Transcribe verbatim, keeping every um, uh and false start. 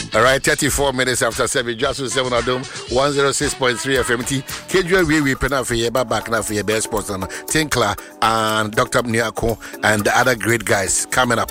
All right, thirty-four minutes after seven, just with seven Adom, one oh six point three F M T. Kedra we we pen for your back now for your best sports and Tinkler and Doctor Niako and the other great guys coming up.